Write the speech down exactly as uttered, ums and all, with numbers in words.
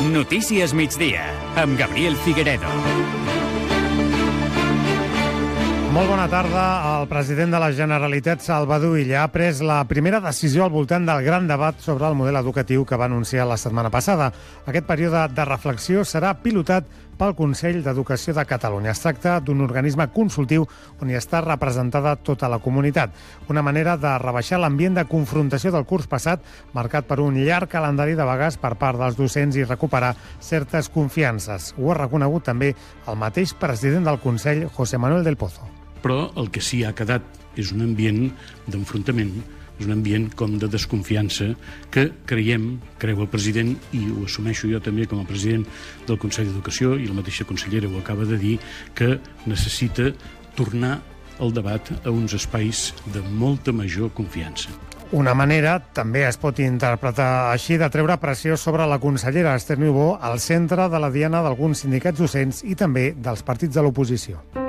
Notícies migdia, amb Gabriel Figueredo. Molt bona tarda. El president de la Generalitat, Salvador Illa, ha pres la primera decisió al voltant del gran debat sobre el model educatiu que va anunciar la setmana passada. Aquest període de reflexió serà pilotat pel Consell d'Educació de Catalunya. Es tracta d'un organisme consultiu on hi està representada tota la comunitat. Una manera de rebaixar l'ambient de confrontació del curs passat, marcat per un llarg calendari de vagues per part dels docents i recuperar certes confiances. Ho ha reconegut també el mateix president del Consell, José Manuel del Pozo. Però el que sí ha quedat és un ambient d'enfrontament, és un ambient com de desconfiança que creiem, creu el president, i ho assumeixo jo també com a president del Consell d'Educació, i la mateixa consellera ho acaba de dir, que necessita tornar el debat a uns espais de molta major confiança. Una manera, també es pot interpretar així, de treure pressió sobre la consellera Esther Niubó al centre de la diana d'alguns sindicats docents i també dels partits de l'oposició.